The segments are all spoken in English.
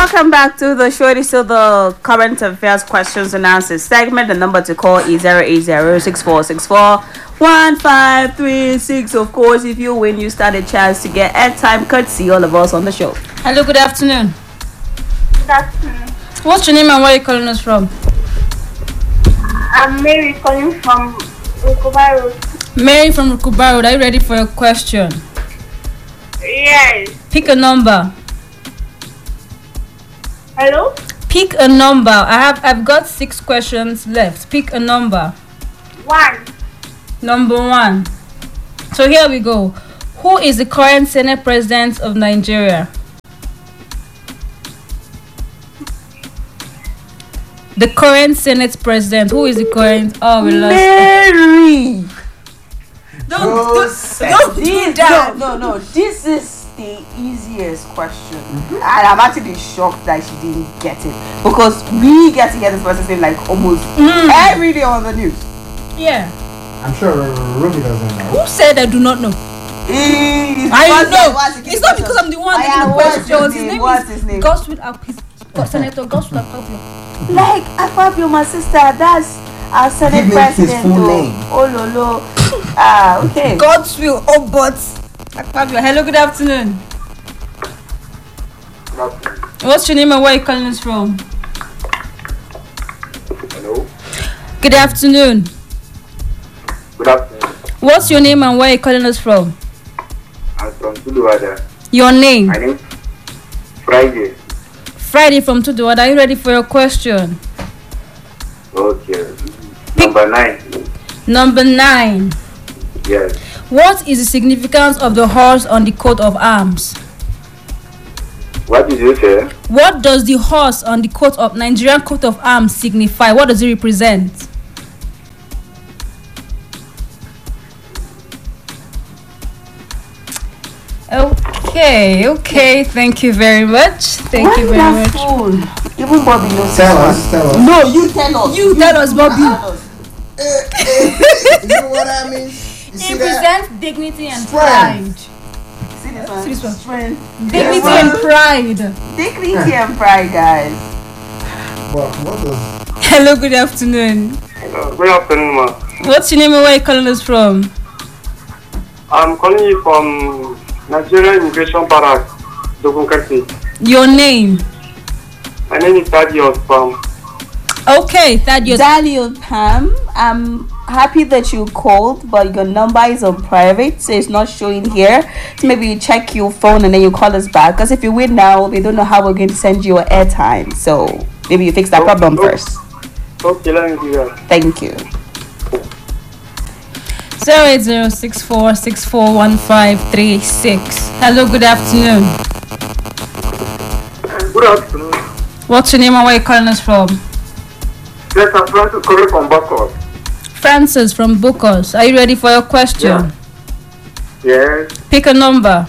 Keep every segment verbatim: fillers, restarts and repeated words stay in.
welcome back to the show. It is still the current affairs questions and answers segment. The number to call is zero eight zero six four six four one five three six. Of course, if you win, you stand a chance to get airtime courtesy all of us on the show. Hello, good afternoon. Good afternoon. What's your name and where are you calling us from? I'm Mary calling from Rukuba Road. Mary from Rukuba Road. Are you ready for your question? Yes. Pick a number. Hello? Pick a number. I have I've got six questions left. Pick a number. One. Number one. So here we go. Who is the current Senate President of Nigeria? The current Senate President. Who is the current? Oh, we lost. Mary. Don't, don't, don't do that. No, no, no. This is the easiest question, mm-hmm. and I'm actually shocked that she didn't get it because we get to hear this person say like almost mm. every day on the news. Yeah. I'm sure Ruby doesn't know. Who said I do not know? It's I know. It's not because I'm the one asking the questions. His name What's his name? Godswill Akpabio. Senator Godswill Akpabio. Like Akpabio, my sister. That's our Senate President. His full name. Oh lolo. Ah, okay. Godswill. Oh, but Akpabio. Hello, good afternoon. Good afternoon. What's your name and where are you calling us from? Hello. Good afternoon. Good afternoon. What's your name and where are you calling us from? I'm from Tuduwada. Your name? My name Friday. Friday from Tuduwada. Are you ready for your question? Okay. Number nine. Number nine. Yes. What is the significance of the horse on the coat of arms? What did you say? What does the horse on the coat of Nigerian coat of arms signify? What does it represent? Okay, okay. Thank you very much. Thank Why you very much. Fool? Even Bobby knows. Tell us, tell us. No, you tell us. You tell us, Bobby. You know what I mean? It represents dignity and Strength. pride. See this one? See this one? Strength. Dignity Yeah. and pride. Dignity and pride, guys. But what does... Hello, good afternoon. Hello. Good afternoon, ma. What's your name and where are you calling us from? I'm calling you from Nigeria Immigration Barrack, Dogunkasi. Your name? My name is Thaddeus from. Okay, Thaddeus. Daniel Pam, I'm happy that you called, but your number is on private, so it's not showing here. So maybe you check your phone and then you call us back. Because if you win now, we don't know how we're going to send you airtime. So maybe you fix that Oh, problem oh. first. Okay, let me do that. Thank you. zero eight zero six four six four one five three six. Hello, good afternoon. Good afternoon. What's your name and where are you calling us from? Yes, I'm Francis calling from Bakos. Francis from Bukos. Are you ready for your question? Yeah. Yes. Pick a number.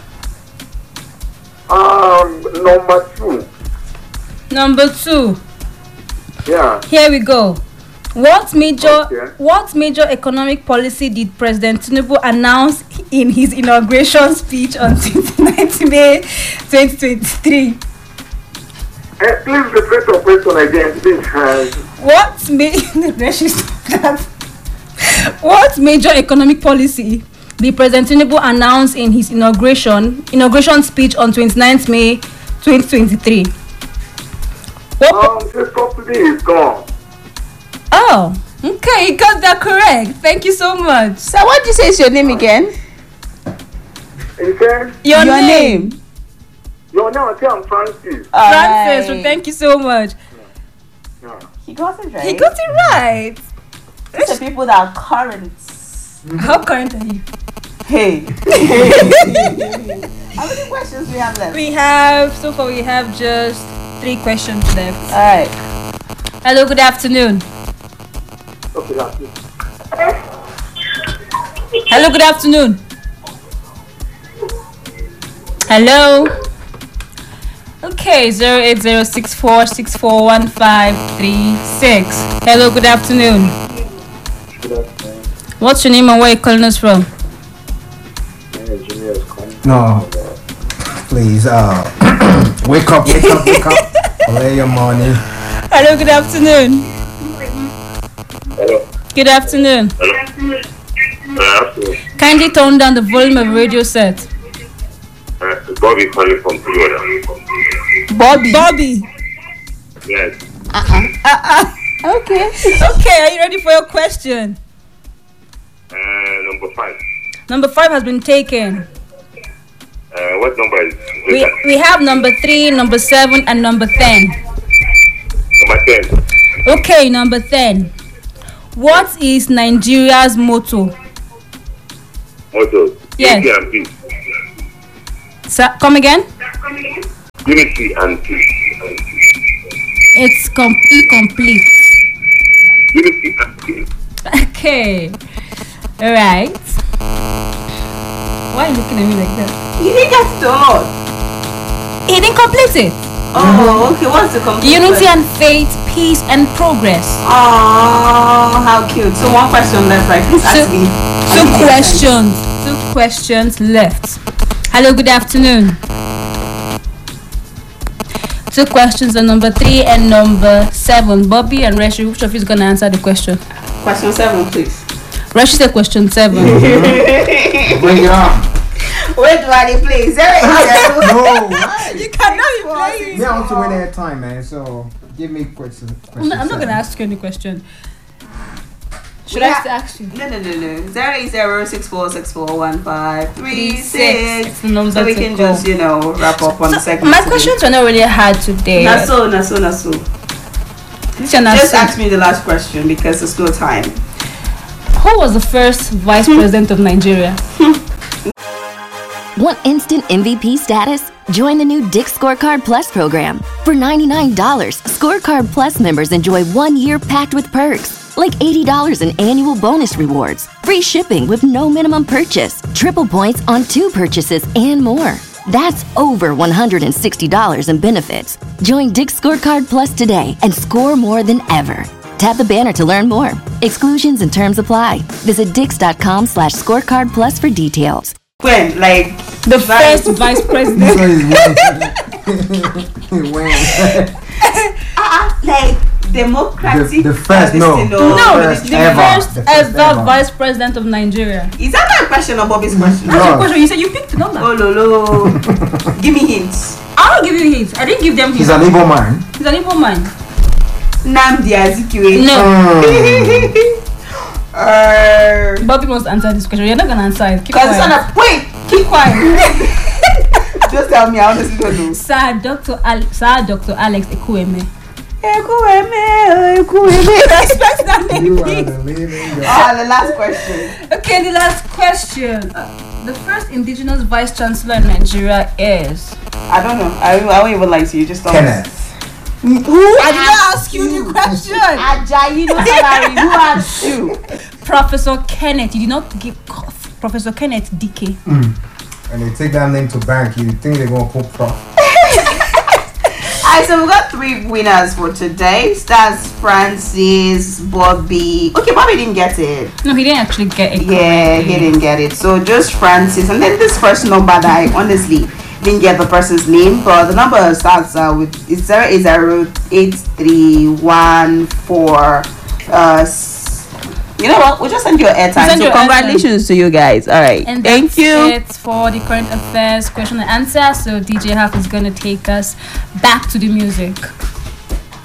Um, number two. Number two. Yeah. Here we go. What major Okay. what major economic policy did President Tinubu announce in his inauguration speech on twenty-ninth May twenty twenty-three? Eh, please repeat your question again, please. Uh, What ma- What major economic policy did President Tinubu announce in his inauguration inauguration speech on twenty-ninth May twenty twenty-three? What po- um, this subsidy is gone. Oh, okay, you got that correct. Thank you so much. So what did you say is your name again? You said Your, name, your name. I say I'm Francis. Francis. So Alright. thank you so much. Yeah. He got it right. He got it right. These are people that are current. How current are you? Hey. How many questions we have left? We have so far we have just three questions left. Alright. Hello, good afternoon. Okay, that's it. Hello, good afternoon. Hello. Okay, zero eight zero six four six four one five three six. Hello, good afternoon. Good afternoon. What's your name and where are you calling us from? My name is Junior. No. Please, uh, wake up, wake up, wake up. Play your money. Hello, good afternoon. Hello. Good afternoon. Hello. Uh, afternoon. Kindly tone down the volume of radio set. Uh, it's Bobby calling from Florida. Bobby. Bobby. Yes. Okay. Okay, are you ready for your question? Uh, number five. Number five has been taken. Uh, what number is We it? we have number three, number seven, and number ten. Number ten. Okay, number ten. What is Nigeria's motto? Motto. Yes. Unity and peace. Sir, come again? Unity and peace. It's complete, complete. Unity and peace. Okay. All right. Why are you looking at me like that? You didn't get start. He didn't complete it. Oh, okay. What's the complete Unity question? and faith, peace and progress. Oh, how cute. So one question left, right? Please Two, ask me. two I didn't get questions. Two questions left. Hello, good afternoon. Two questions on number three and number seven. Bobby and Reshi, which of you is gonna answer the question? time. Question seven, please. Reshi said question seven. Bring it on. Wait, do I play? Zero eight zero. No. Why? You cannot be playing. Me, I want to win that time, man. So give me question. I'm question not, I'm not seven. gonna ask you any question. Should We I ha- still ask you? No, no, no, no. Zero eight zero six four six four one five three Three, six. six. The number So we to can call. just, you know, wrap up on the So, segment. my today. questions were not really hard today. Na so, na so, na so. This is not Just so- ask me the last question because there's no time. Who was the first vice president of Nigeria? Want instant M V P status? Join the new Dick Scorecard Plus program. For ninety-nine dollars, Scorecard Plus members enjoy one year packed with perks, like eighty dollars in annual bonus rewards, free shipping with no minimum purchase, triple points on two purchases, and more. That's over one hundred sixty dollars in benefits. Join Dick Scorecard Plus today and score more than ever. Tap the banner to learn more. Exclusions and terms apply. Visit dix.com slash scorecard plus for details. When, like, The Vice- first vice This president. one is winning. Win. ah, like democratic. The- the first, uh, no. this thing, No, First the, the ever. first The first ever ever. vice president of Nigeria. Is that not a question or Bobby's question? That's your No. question. You said you picked the number. Oh, lolo. Give me hints. I'll give you hints. I didn't give them He's hints. an evil man. He's an evil man. Namdi Azikiwe. No. Mm. Uh, Bobby must answer this question. You're not gonna answer it. Keep Cause it's quiet. not a wait. Keep quiet. Just tell me. I honestly don't know. Sir Doctor Al- Sir Doctor Alex Ekwueme. Ekuweme, Ekuweme. Respect that name, You are please. the living God. Ah, the last question. Okay, the last question. Uh, the first indigenous vice chancellor in Nigeria is. I don't know. I, I won't even lie to you. Just tell me. Kenneth. Who? I did not ask you the question. Ajayi no salary. Who asked you? Professor Kenneth. You did not give Professor Kenneth D K. And they take that name to bank, you think they're gonna put prof. Alright, so we got three winners for today. That's Francis, Bobby. Okay, Bobby didn't get it. No, he didn't actually get it. Yeah, he didn't get it. So just Francis, and then this first number that I honestly didn't get the person's name, but the number starts uh, with it's zero eight zero eight three one four. Uh, s- you know what? We'll just send you an airtime. Send So your congratulations to you guys. All right, And thank that's you. it for the current affairs question and answer. So D J Half is gonna take us back to the music.